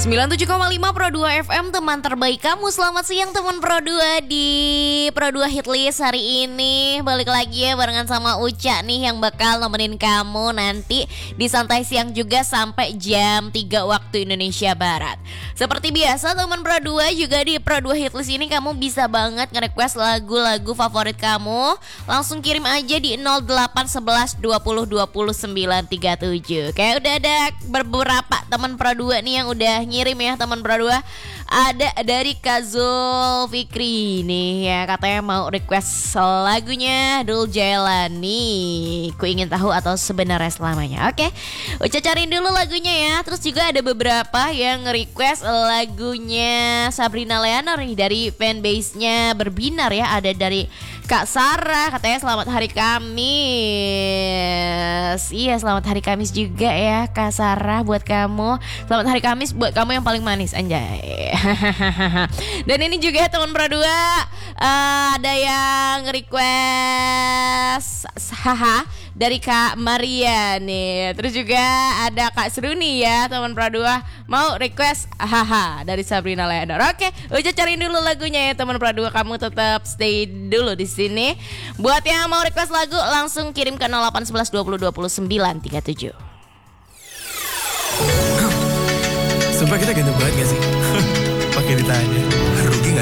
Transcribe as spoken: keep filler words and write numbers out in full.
sembilan puluh tujuh koma lima Pro dua F M, teman terbaik kamu. Selamat siang teman Pro dua di Pro dua Hitlist hari ini. Balik lagi ya barengan sama Uca nih yang bakal nemenin kamu nanti di Santai Siang juga sampai jam tiga waktu Indonesia Barat. Seperti biasa teman Pro dua juga di Pro dua Hitlist ini kamu bisa banget nge-request lagu-lagu favorit kamu. Langsung kirim aja di nol delapan satu satu dua nol dua nol sembilan tiga tujuh. Kayak udah ada beberapa teman Pro dua nih yang udah ngirim ya teman Pro dua. Ada dari Kazul Fikri nih ya, katanya mau request lagunya Dul Jailani, Ku Ingin Tahu atau Sebenarnya Selamanya. Oke, Uca cariin dulu lagunya ya. Terus juga ada beberapa yang request lagunya Sabrina Leonor nih dari fanbase-nya Berbinar ya. Ada dari Kak Sarah, katanya selamat hari Kamis. Iya, selamat hari Kamis juga ya Kak Sarah buat kamu. Selamat hari Kamis buat kamu yang paling manis, anjay. Dan ini juga ya teman Pro dua, uh, ada yang request haha dari Kak Maria nih. Terus juga ada Kak Seruni ya teman Pro dua mau request haha dari Sabrina Leonor. Oke, Uca cariin dulu lagunya ya teman Pro dua. Kamu tetap stay dulu di sini. Buat yang mau request lagu langsung kirim ke nol delapan satu satu dua nol dua nol sembilan tiga tujuh. Sumpah kita ganteng banget gak sih? Pakai ditanya.